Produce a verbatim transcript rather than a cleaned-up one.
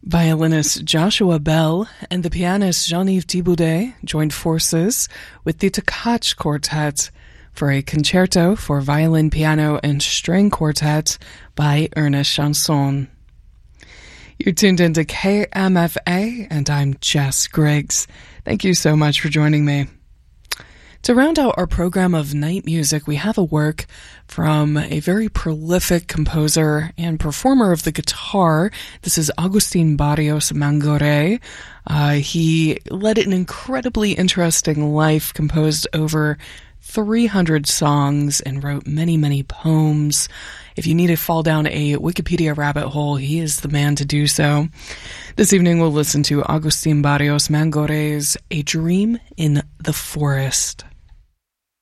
Violinist Joshua Bell and the pianist Jean-Yves Thibaudet joined forces with the Tkach Quartet for a concerto for violin, piano, and string quartet by Ernest Chansson. You're tuned into K M F A, and I'm Jess Griggs. Thank you so much for joining me. To round out our program of night music, we have a work from a very prolific composer and performer of the guitar. This is Agustin Barrios Mangoré. Uh, he led an incredibly interesting life, composed over three hundred songs and wrote many, many poems. If you need to fall down a Wikipedia rabbit hole, he is the man to do so. This evening we'll listen to Agustin Barrios Mangoré's A Dream in the Forest.